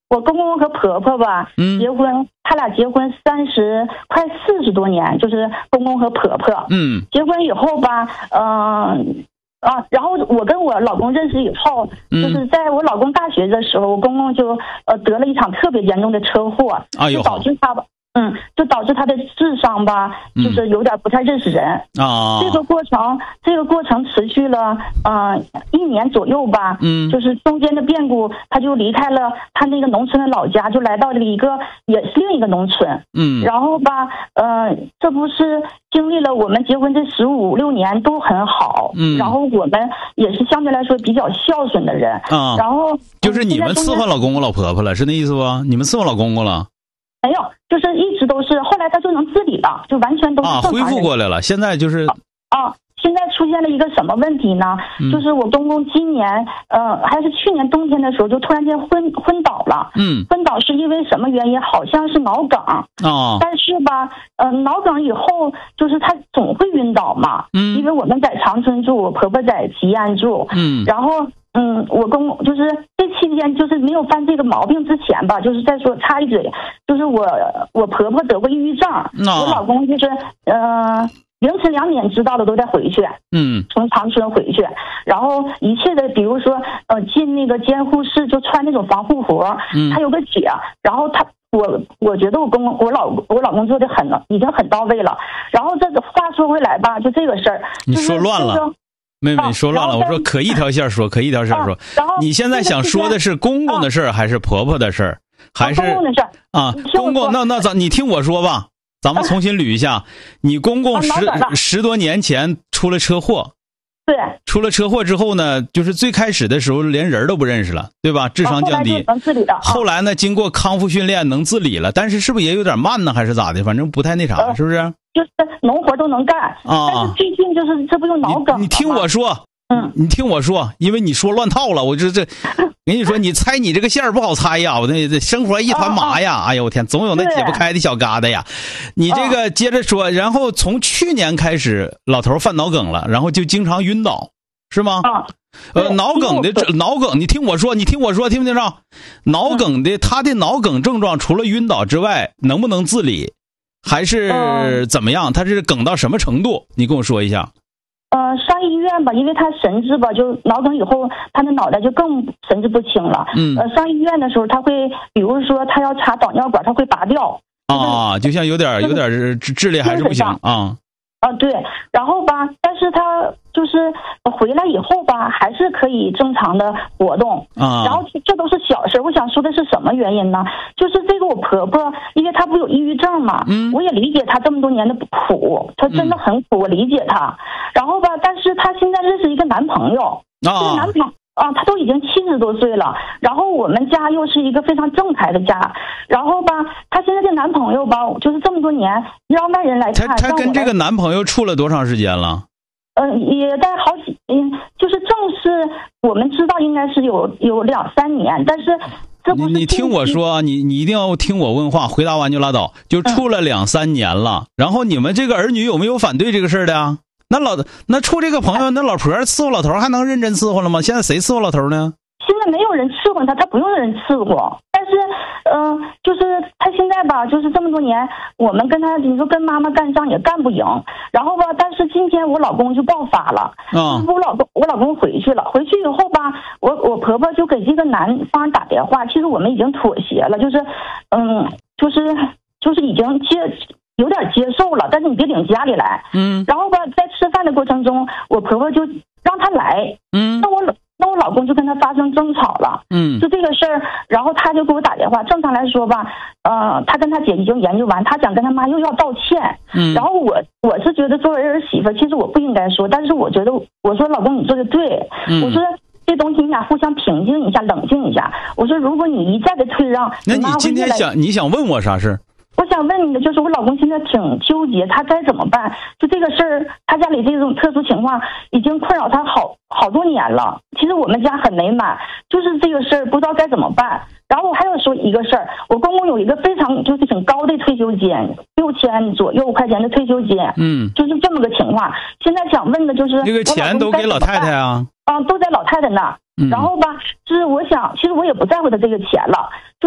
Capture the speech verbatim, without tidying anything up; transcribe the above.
我公公和婆婆吧， 嗯， 结婚，他俩结婚三十快四十多年，就是公公和婆婆。 嗯， 结婚以后吧，嗯、呃、啊，然后我跟我老公认识以后， 嗯、 就是在我老公大学的时候，我公公就呃得了一场特别严重的车祸， 哎呦， 就导致他吧。嗯，就导致他的智商吧，就是有点不太认识人啊、嗯。 这个过程，这个过程持续了呃一年左右吧。 嗯， 就是中间的变故，他就离开了他那个农村的老家，就来到了一个也是另一个农村。 嗯， 然后吧，呃，这不是经历了我们结婚这十五六年都很好。 嗯， 然后我们也是相对来说比较孝顺的人。 啊， 然后就是你们伺候老公公老婆婆了，是那意思不？你们伺候老公公了？ 没有，就是一直都是，后来他就能自理了，就完全都是正常人。 啊，恢复过来了。现在就是啊，现在出现了一个什么问题呢？ 嗯、 就是我公公今年呃还是去年冬天的时候，就突然间昏昏倒了。 嗯， 昏倒是因为什么原因？好像是脑梗啊。但是吧，呃，脑梗以后就是他总会晕倒嘛。 嗯， 因为我们在长春住，我婆婆在吉安住。 嗯， 然后。嗯，我公就是这期间就是没有犯这个毛病之前吧，就是再说插一嘴，就是我我婆婆得过抑郁症，我老公就是呃凌晨两点知道的都得回去， 嗯， 从长春回去，然后一切的比如说呃进那个监护室就穿那种防护服， 嗯， 他有个姐，然后他我我觉得我公我老我老公做的很已经很到位了，然后这个话说回来吧，就这个事儿， 你说乱了。就是妹妹，你说乱了。我说可一条线说，可一条线说。你现在想说的是公公的事儿，还是婆婆的事儿，还是公公的事儿啊？公公，那那咱你听我说吧，咱们重新捋一下。你公公十十多年前出了车祸， 对， 出了车祸之后呢，就是最开始的时候连人都不认识了，对吧？智商降低。 能自理的。 后来呢，经过康复训练能自理了，但是是不是也有点慢呢？还是咋的？反正不太那啥，是不是？ 就是农活都能干啊，但是最近就是这不用脑梗。 你听我说， 嗯， 你听我说，因为你说乱套了，我就这，跟你说，你猜你这个线儿不好猜呀，我那生活一团麻呀，哎呀我天，总有那解不开的小疙瘩呀。你这个接着说，然后从去年开始，老头犯脑梗了，然后就经常晕倒，是吗？ 啊， 呃，脑梗的脑梗，你听我说，你听我说，听不听着？脑梗的他的脑梗症状除了晕倒之外，能不能自理？还是怎么样？他是梗到什么程度？你跟我说一下。 呃，上医院吧，因为他神志吧，就脑梗以后，他的脑袋就更神志不清了。 嗯。 呃，上医院的时候，他会，比如说他要插导尿管，他会拔掉。 啊，就像有点有点智智力还是不行啊。 啊，对，然后吧，但是他就是回来以后吧，还是可以正常的活动啊。 然后这都是小事，我想说的是什么原因呢？就是这个我婆婆，因为她不有抑郁症嘛， 嗯， 我也理解她这么多年的苦，她真的很苦，我理解她。然后吧，但是她现在认识一个男朋友， 啊， 这个男朋友。啊，他都已经七十多岁了，然后我们家又是一个非常正派的家，然后吧，她现在这男朋友吧，就是这么多年让外人来看， 她她跟这个男朋友处了多长时间了？ 呃，也在好几，嗯，就是正式我们知道应该是有有两三年，但是这不是你你听我说，你你一定要听我问话，回答完就拉倒。就处了两三年了，嗯、然后你们这个儿女有没有反对这个事儿的呀？那老那处这个朋友，那老婆伺候老头还能认真伺候了吗？现在谁伺候老头呢？ 现在没有人伺候他，他不用人伺候。但是，嗯、呃，就是他现在吧，就是这么多年，我们跟他，你说跟妈妈干仗也干不赢。然后吧，但是今天我老公就爆发了， 啊、嗯， 我老公我老公回去了，回去以后吧，我我婆婆就给这个男方打电话，其实我们已经妥协了，就是，嗯，就是就是已经接。有点接受了，但是你别领家里来。 嗯。 然后吧，在吃饭的过程中，我婆婆就让他来。 嗯。 那我那我老公就跟他发生争吵了。 嗯。 就这个事儿，然后他就给我打电话。正常来说吧，呃，他跟他姐已经研究完，他想跟他妈又要道歉。 嗯。 然后我我是觉得作为儿媳妇，其实我不应该说，但是我觉得我说老公你做的对。 嗯。 我说这东西你俩互相平静一下，冷静一下。我说如果你一再的退让， 那你今天想你想问我啥事？ 我想问你的就是，我老公现在挺纠结，他该怎么办？就这个事儿，他家里这种特殊情况已经困扰他好好多年了。其实我们家很美满，就是这个事儿不知道该怎么办。然后我还要说一个事儿，我公公有一个非常就是挺高的退休金，六千左右块钱的退休金， 嗯， 就是这么个情况。现在想问的就是， 这个钱都给老太太啊？ 啊，都在老太太那儿。 嗯、 然后吧，就是我想，其实我也不在乎他这个钱了。就